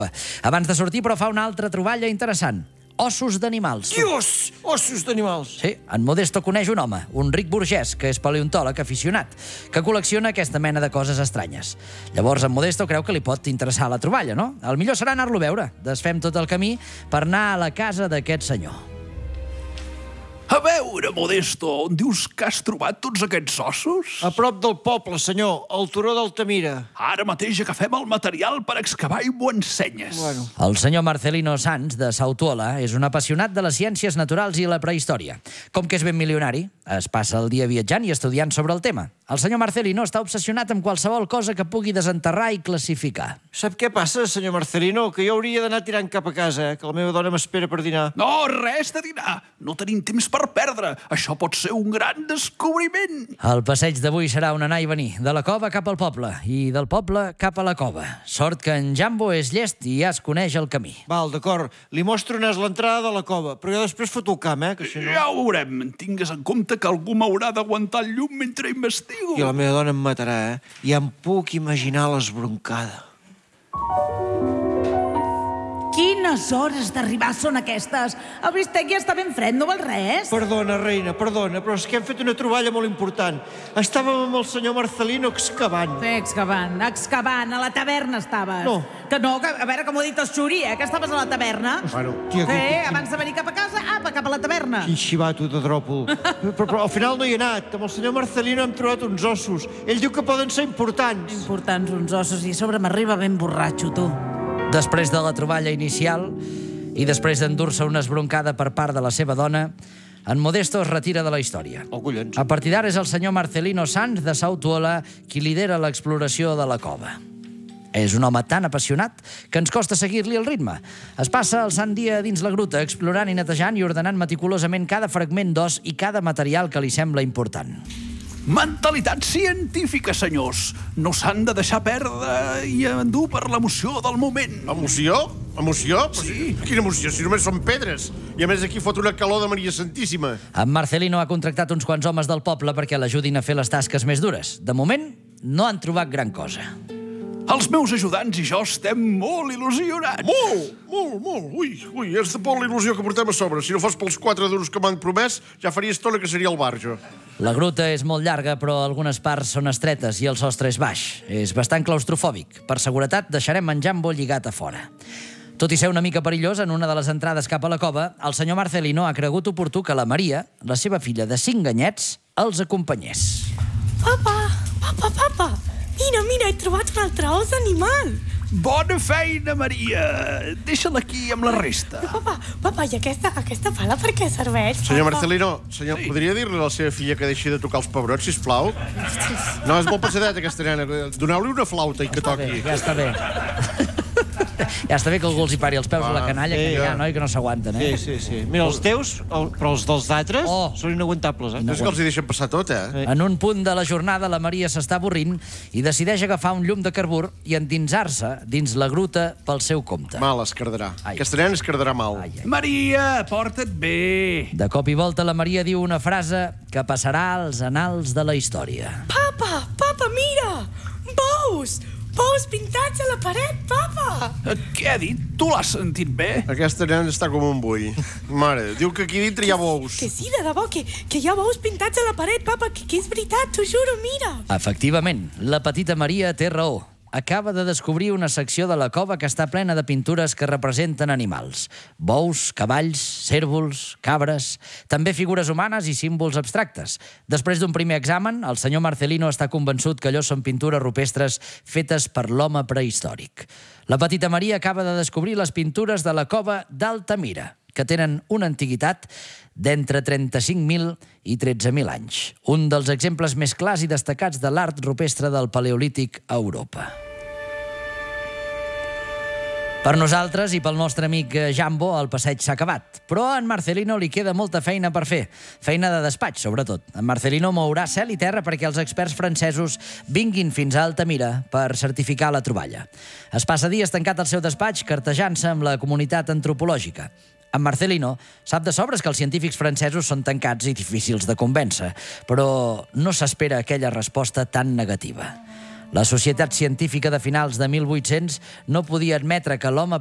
Abans de sortir, però, fa una altra troballa interessant. Ossos d'animals. Dios! Ossos d'animals. Sí, en Modesto coneix un home, un ric burgès, que és paleontòleg aficionat, que col·lecciona aquesta mena de coses estranyes. Llavors, en Modesto creu que li pot interessar la troballa, no? El millor serà anar-lo a veure. Desfem tot el camí per anar a la casa d'aquest senyor. A veure, Modesto, on dius que has trobat tots aquests ossos? A prop del poble, senyor, al turó d'Altamira. Ara mateix agafem el material per excavar i m'ho ensenyes. Bueno. El senyor Marcelino Sanz, de Sautuola, és un apassionat de les ciències naturals i la prehistòria. Com que és ben milionari, es passa el dia viatjant i estudiant sobre el tema. El senyor Marcelino està obsessionat amb qualsevol cosa que pugui desenterrar i classificar. Sap què passa, senyor Marcelino? Que jo hauria d'anar tirant cap a casa, que la meva dona m'espera per dinar. No, res de dinar. No tenim temps per perdre. Això pot ser un gran descobriment. El passeig d'avui serà un anar i venir, de la cova cap al poble i del poble cap a la cova. Sort que en Jambo és llest i ja es coneix el camí. Val, d'acord. Li mostro on és l'entrada de la cova, però jo després foto el camp, que si no... Ja ho veurem. Tingues en compte que algú m'haurà d'aguantar el llum mentre investigo. I la meva dona em matarà, Ja em puc imaginar l'esbroncada. Quines hores d'arribar són aquestes? El bistec ja està ben fred, no val res? Perdona, reina, perdona, però és que hem fet una troballa molt important. Estàvem amb el senyor Marcelino excavant. Sí, excavant. A la taverna estaves. No. Que no, a veure com ho ha dit el Xuri, que estaves a la taverna. Bueno, tia, Sí, abans de venir cap a casa, apa, cap a la taverna. Quin xivato de dròpol. Però al final no hi he anat. Amb el senyor Marcelino hem trobat uns ossos. Ell diu que poden ser importants. Importants uns ossos i a sobre m'arriba ben borratxo, tu. Després de la troballa inicial i després d'endur-se una esbroncada per part de la seva dona, en Modesto es retira de la història. Oh, collons. A partir d'ara és el senyor Marcelino Sanz de Sautuola qui lidera l'exploració de la cova. És un home tan apassionat que ens costa seguir-li el ritme. Es passa el sant dia dins la gruta, explorant i netejant i ordenant meticulosament cada fragment d'os i cada material que li sembla important. Mentalitat científica, senyors. No s'han de deixar perdre i endur per l'emoció del moment. Emoció? Emoció? Sí. Quina emoció, si només són pedres. I a més aquí fot una calor de Maria Santíssima. En Marcelino ha contractat uns quants homes del poble perquè l'ajudin a fer les tasques més dures. De moment, no han trobat gran cosa. Els meus ajudants i jo estem molt il·lusionats. Molt. Ui, és de por la il·lusió que portem a sobre. Si no fos pels 4 duros que m'han promès, ja faria estona que seria el bar, jo. La gruta és molt llarga, però algunes parts són estretes i el sostre és baix. És bastant claustrofòbic. Per seguretat, deixarem en Jambo lligat a fora. Tot i ser una mica perillós, en una de les entrades cap a la cova, el senyor Marcelino ha cregut oportú que la Maria, la seva filla de 5 anyets, els acompanyés. Papa, mira, he trobat un altre os d'animal. Bona feina, Maria. Deixa-la aquí amb la resta. Papa, i aquesta pala per què serveix? Senyor Marcelino, podria dir-li a la seva filla que deixi de tocar els pebrots, sisplau? No, és molt passadeta, aquesta nena. Doneu-li una flauta i que toqui. Ja està bé. Ja està bé que algú els hi pari els peus a la canalla, que hi ha, noi, que no s'aguanten, Sí. Mira, els teus, però els dels altres són inaguantables, No és que els hi deixen passar tot, En un punt de la jornada, la Maria s'està avorrint i decideix agafar un llum de carbur i endinsar-se dins la gruta pel seu compte. Mal, escardarà. Aquesta nena escardarà mal. Maria, porta't bé. De cop i volta, la Maria diu una frase que passarà als anals de la història. Papa, mira! Bous pintats a la paret, papa! Què ha dit? Tu l'has sentit bé? Aquesta nena està com un bull. Mare, diu que aquí dintre hi ha bous. Que sí, de debò, que hi ha bous pintats a la paret, papa, que és veritat, t'ho juro, mira! Efectivament, la petita Maria té raó. Acaba de descobrir una secció de la cova que està plena de pintures que representen animals. Bous, cavalls, cérvols, cabres, també figures humanes i símbols abstractes. Després d'un primer examen, el senyor Marcelino està convençut que allò són pintures rupestres fetes per l'home prehistòric. La petita Maria acaba de descobrir les pintures de la cova d'Altamira, que tenen una antiguitat d'entre 35.000 i 13.000 anys. Un dels exemples més clars i destacats de l'art rupestre del Paleolític a Europa. Per nosaltres i pel nostre amic Jambo, el passeig s'ha acabat. Però a en Marcelino li queda molta feina per fer. Feina de despatx, sobretot. En Marcelino mourà cel i terra perquè els experts francesos vinguin fins a Altamira per certificar la troballa. Es passa dies tancat al seu despatx, cartejant-se amb la comunitat antropològica. En Marcelino sap de sobres que els científics francesos són tancats i difícils de convèncer, però no s'espera aquella resposta tan negativa. La societat científica de finals de 1800 no podia admetre que l'home